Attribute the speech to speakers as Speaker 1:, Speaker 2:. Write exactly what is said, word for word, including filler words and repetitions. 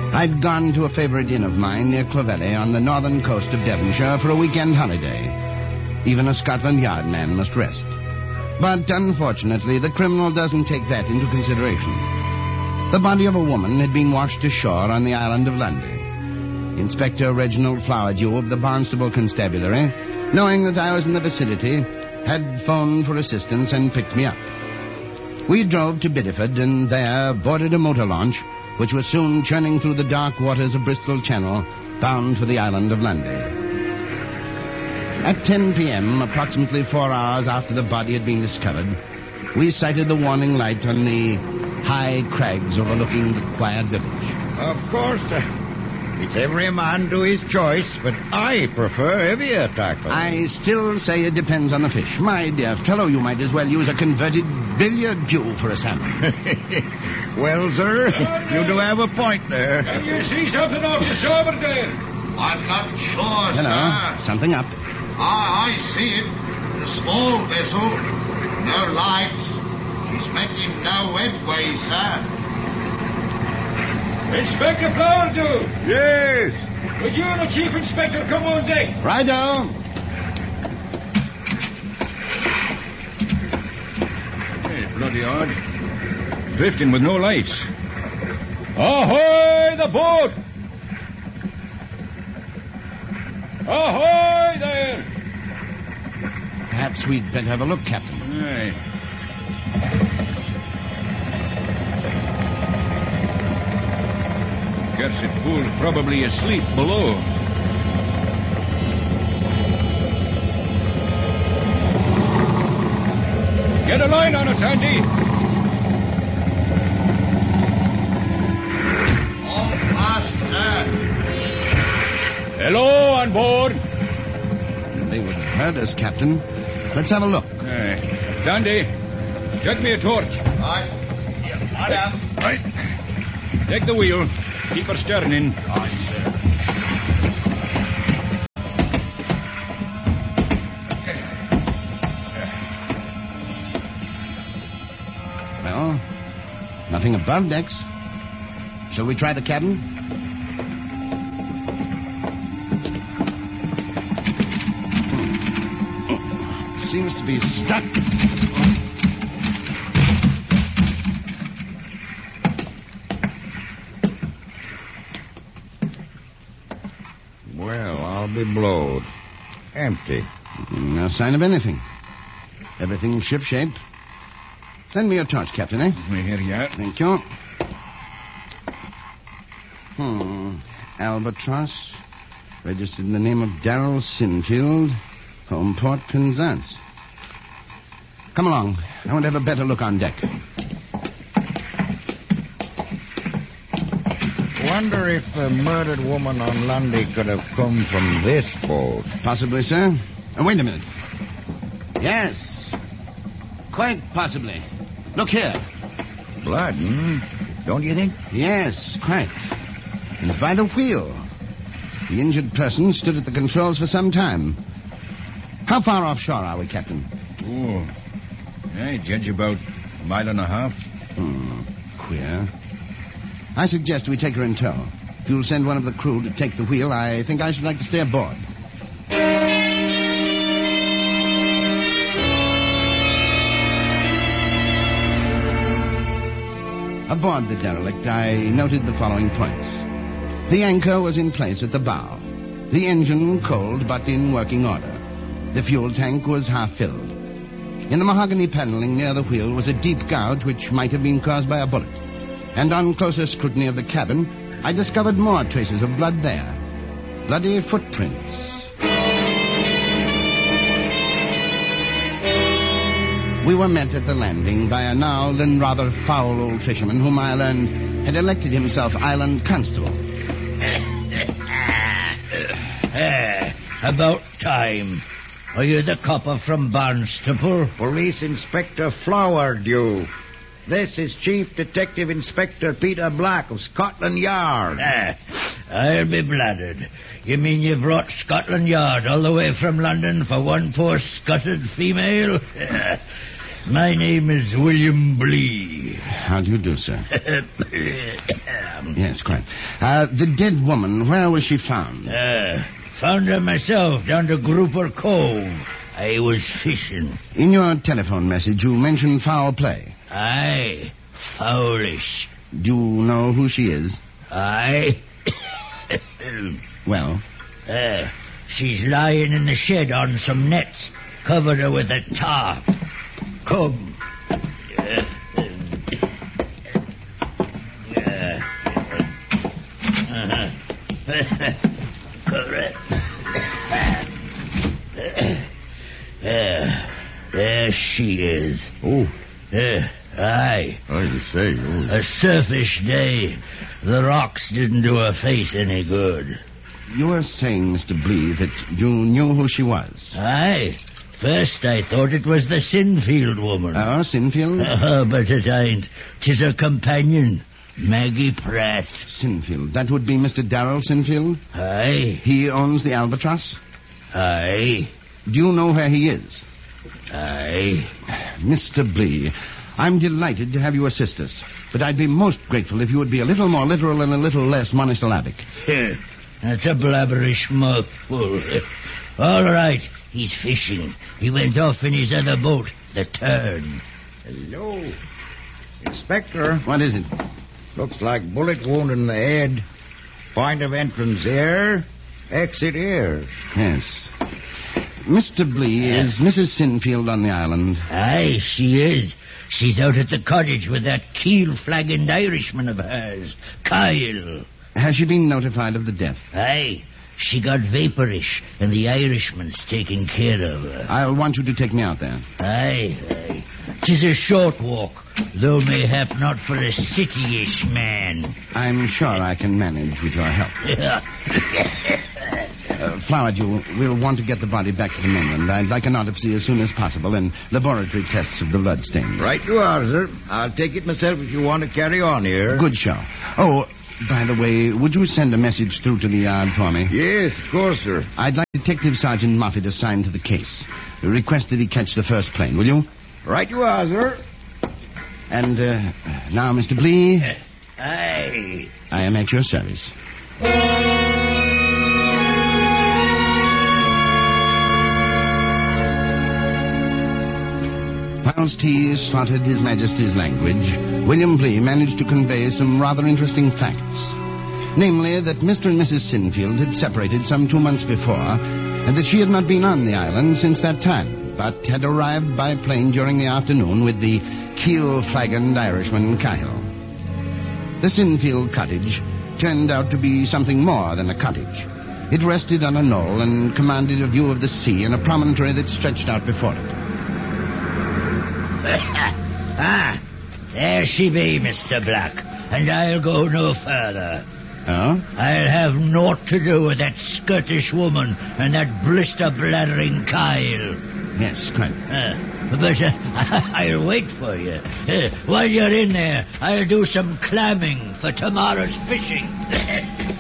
Speaker 1: I'd gone to a favourite inn of mine near Clovelly on the northern coast of Devonshire for a weekend holiday. Even a Scotland Yard man must rest. But unfortunately, the criminal doesn't take that into consideration. The body of a woman had been washed ashore on the island of Lundy. Inspector Reginald Flowerdew of the Barnstable Constabulary, knowing that I was in the vicinity, had phoned for assistance and picked me up. We drove to Bideford and there boarded a motor launch, which was soon churning through the dark waters of Bristol Channel, bound for the island of Lundy. At ten p.m., approximately four hours after the body had been discovered, we sighted the warning light on the high crags overlooking the quiet village.
Speaker 2: Of course, uh, it's every man to his choice, but I prefer heavier tackle.
Speaker 1: I still say it depends on the fish. My dear fellow, you might as well use a converted billiard cue for a salmon.
Speaker 2: Well, sir, you do have a point there.
Speaker 3: Can you see something off the starboard there?
Speaker 4: I'm not sure,
Speaker 1: Hello,
Speaker 4: sir.
Speaker 1: something up.
Speaker 4: Ah, I see it. The small vessel. No lights. She's making no headway, sir.
Speaker 3: Inspector Flowerdew!
Speaker 2: Yes.
Speaker 3: Would you and the Chief Inspector come on deck?
Speaker 1: Righto.
Speaker 3: Hey, bloody odd. Drifting with no lights. Ahoy, the boat! Ahoy there!
Speaker 1: Perhaps we'd better have a look, Captain.
Speaker 3: Aye. Cursed fool's probably asleep below. Get a line on it, Andy.
Speaker 4: All fast, sir.
Speaker 3: Hello, on board.
Speaker 1: They would have heard us, Captain. Let's have a look.
Speaker 3: Aye. Tandy, get me a torch.
Speaker 4: Right. Here, I am.
Speaker 3: Right. Take the wheel. Keep her stern in.
Speaker 4: Right, sir.
Speaker 1: Well, nothing above decks. Shall we try the cabin? Hmm. Seems to be stuck.
Speaker 2: Well, I'll be blowed. Empty.
Speaker 1: No sign of anything. Everything ship-shape. Send me a torch, Captain, eh?
Speaker 3: Here you are.
Speaker 1: Thank you. Hmm. Albatross. Registered in the name of Darrell Sinfield. Home port, Penzance. Come along. I want to have a better look on deck.
Speaker 2: Wonder if the murdered woman on Lundy could have come from this boat.
Speaker 1: Possibly, sir. Oh, wait a minute. Yes. Quite possibly. Look here.
Speaker 2: Blood, hmm? Don't you think?
Speaker 1: Yes, quite. And by the wheel. The injured person stood at the controls for some time. How far offshore are we, Captain?
Speaker 3: Oh, I judge about a mile and a half.
Speaker 1: Hmm, queer. I suggest we take her in tow. If you'll send one of the crew to take the wheel, I think I should like to stay aboard. Aboard the derelict, I noted the following points. The anchor was in place at the bow. The engine cold but in working order. The fuel tank was half filled. In the mahogany paneling near the wheel was a deep gouge which might have been caused by a bullet. And on closer scrutiny of the cabin, I discovered more traces of blood there. Bloody footprints. We were met at the landing by a gnarled and rather foul old fisherman whom I learned had elected himself island constable.
Speaker 5: Eh, about time. Are you the copper from Barnstable?
Speaker 2: Police Inspector Flowerdew. This is Chief Detective Inspector Peter Black of Scotland Yard.
Speaker 5: Eh, I'll be bladdered. You mean you brought Scotland Yard all the way from London for one poor scuttered female? My name is William Blee.
Speaker 1: How do you do, sir? Yes, quite. Uh, the dead woman, where was she found?
Speaker 5: Uh, found her myself down to Grouper Cove. I was fishing.
Speaker 1: In your telephone message, you mentioned foul play.
Speaker 5: Aye, foulish.
Speaker 1: Do you know who she is?
Speaker 5: Aye.
Speaker 1: Well?
Speaker 5: Uh, she's lying in the shed on some nets. Covered her with a tarp. Come. Uh, uh, uh, correct. Uh, there she is.
Speaker 3: Oh.
Speaker 5: Uh, aye.
Speaker 3: I you say. Oh.
Speaker 5: A surfish day. The rocks didn't do her face any good.
Speaker 1: You were saying, Mister Blee, that you knew who she was.
Speaker 5: Aye. First I thought it was the Sinfield woman.
Speaker 1: Oh, Sinfield?
Speaker 5: Uh, but it ain't. 'Tis her companion, Maggie Pratt.
Speaker 1: Sinfield. That would be Mister Darrell Sinfield?
Speaker 5: Aye.
Speaker 1: He owns the Albatross?
Speaker 5: Aye.
Speaker 1: Do you know where he is?
Speaker 5: Aye.
Speaker 1: Mister Blee, I'm delighted to have you assist us, but I'd be most grateful if you would be a little more literal and a little less monosyllabic.
Speaker 5: That's a blabberish mouthful. All right, he's fishing. He went off in his other boat, the Turn.
Speaker 2: Hello. Inspector.
Speaker 1: What is it?
Speaker 2: Looks like bullet wound in the head. Point of entrance here. Exit here.
Speaker 1: Yes. Mister Blee,
Speaker 5: Yeah.
Speaker 1: is Missus Sinfield on the island?
Speaker 5: Aye, she is. She's out at the cottage with that keel-flagging Irishman of hers, Kyle.
Speaker 1: Has she been notified of the death?
Speaker 5: Aye, she got vaporish, and the Irishman's taking care of her.
Speaker 1: I'll want you to take me out there.
Speaker 5: Aye, aye. 'Tis a short walk, though mayhap not for a city-ish man.
Speaker 1: I'm sure I can manage with your help. Uh, Flowerdew, we'll want to get the body back to the mainland. I'd like an autopsy as soon as possible and laboratory tests of the blood stains.
Speaker 2: Right you are, sir. I'll take it myself if you want to carry on here.
Speaker 1: Good show. Oh, by the way, would you send a message through to the yard for me?
Speaker 2: Yes, of course, sir.
Speaker 1: I'd like Detective Sergeant Moffat assigned to the case. Request that he catch the first plane, will you?
Speaker 2: Right you are, sir.
Speaker 1: And uh, now, Mister Blee,
Speaker 5: Aye.
Speaker 1: I am at your service. Whilst he slotted His Majesty's language, William Blee managed to convey some rather interesting facts. Namely, that Mister and Missus Sinfield had separated some two months before, and that she had not been on the island since that time, but had arrived by plane during the afternoon with the keel-flagged Irishman Kyle. The Sinfield cottage turned out to be something more than a cottage. It rested on a knoll and commanded a view of the sea and a promontory that stretched out before it.
Speaker 5: Ah, there she be, Mister Black, and I'll go no further.
Speaker 1: Oh?
Speaker 5: I'll have naught to do with that skirtish woman and that blister-bladdering Kyle.
Speaker 1: Yes, quite.
Speaker 5: Uh, but uh, I'll wait for you. Uh, while you're in there, I'll do some clamming for tomorrow's fishing.